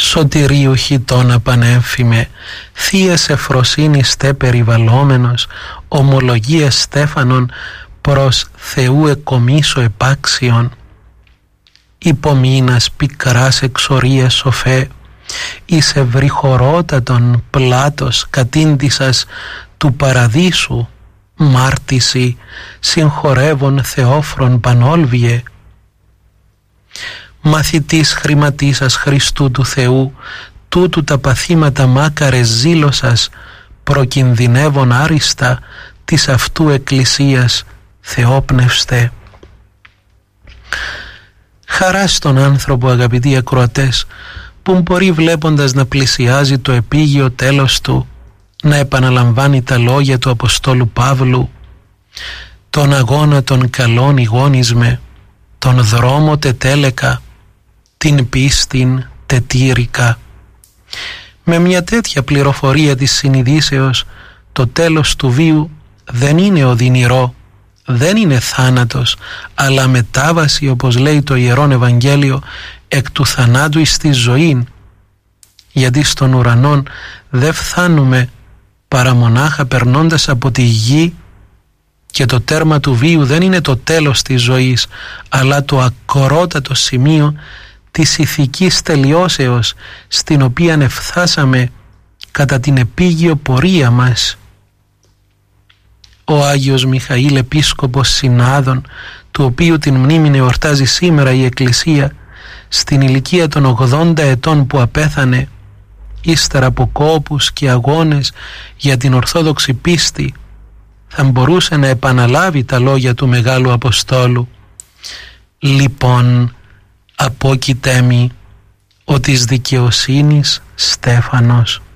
Σωτηρίου χιτώνα πανέμφημε, θείας ευφροσύνης τε περιβαλλόμενος, ομολογίας Στέφανον προς Θεού εκομίσο επάξιον. Υπομείνας πικράς εξορίας σοφέ, εις ευρυχωρότατον πλάτος κατήντησας του παραδείσου, μάρτυση συγχωρεύων Θεόφρον πανόλβιε. Μαθητής χρηματίσας Χριστού του Θεού, τούτου τα παθήματα μάκαρες ζήλωσας, προκινδυνεύων άριστα της αυτού εκκλησίας θεόπνευστε. Χαρά στον άνθρωπο, αγαπητοί ακροατές, που μπορεί βλέποντας να πλησιάζει το επίγειο τέλος του, να επαναλαμβάνει τα λόγια του Αποστόλου Παύλου: «Τον αγώνα των καλών ηγόνισμε, τον δρόμο τετέλεκα, την πίστην τετήρικα». Με μια τέτοια πληροφορία της συνειδήσεως, το τέλος του βίου δεν είναι οδυνηρό, δεν είναι θάνατος, αλλά μετάβαση, όπως λέει το Ιερόν Ευαγγέλιο, εκ του θανάτου εις τη ζωή. Γιατί στον ουρανό δεν φθάνουμε παρά μονάχα περνώντας από τη γη, και το τέρμα του βίου δεν είναι το τέλος της ζωής, αλλά το ακορότατο σημείο της ηθικής τελειώσεως, στην οποία εφθάσαμε κατά την επίγειο πορεία μας. Ο Άγιος Μιχαήλ Επίσκοπος Συνάδων, του οποίου την μνήμη εορτάζει σήμερα η Εκκλησία, στην ηλικία των 80 ετών που απέθανε, ύστερα από κόπους και αγώνες για την Ορθόδοξη πίστη, θα μπορούσε να επαναλάβει τα λόγια του Μεγάλου Αποστόλου: «Λοιπόν, απόκειτέ μη ο της δικαιοσύνης Στέφανος».